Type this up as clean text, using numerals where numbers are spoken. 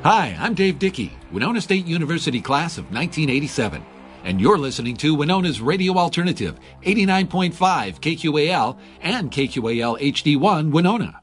Hi, I'm Dave Dickey, Winona State University class of 1987, and you're listening to Winona's Radio Alternative, 89.5 KQAL and KQAL HD1 Winona.